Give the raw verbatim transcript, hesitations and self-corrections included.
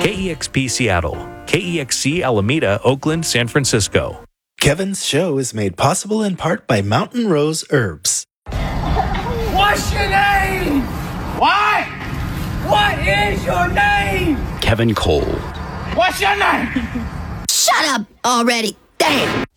K E X P Seattle, K E X C Alameda, Oakland, San Francisco. Kevin's show is made possible in part by Mountain Rose Herbs. What's your name? What? What is your name? Kevin Cole. What's your name? Shut up already. Damn.